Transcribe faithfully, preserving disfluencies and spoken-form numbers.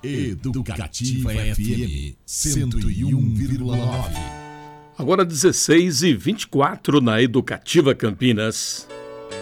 Educativa F M cento e um vírgula nove. Agora dezesseis e vinte e quatro na Educativa Campinas.